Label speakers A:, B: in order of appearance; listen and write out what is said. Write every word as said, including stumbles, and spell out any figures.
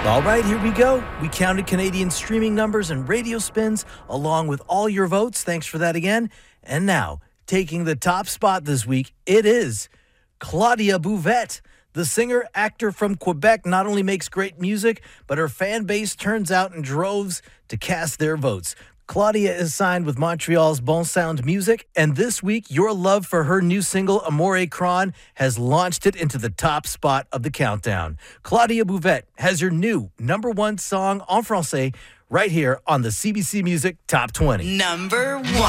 A: All right, here we go. We counted Canadian streaming numbers and radio spins along with all your votes. Thanks for that again. And now, taking the top spot this week, it is Claudia Bouvette. The singer-actor from Quebec not only makes great music, but her fan base turns out in droves to cast their votes. Claudia is signed with Montreal's Bon Sound Music, and this week, your love for her new single, Amore Cron, has launched it into the top spot of the countdown. Claudia Bouvette has your new number one song en français right here on the C B C Music Top twenty.
B: Number one.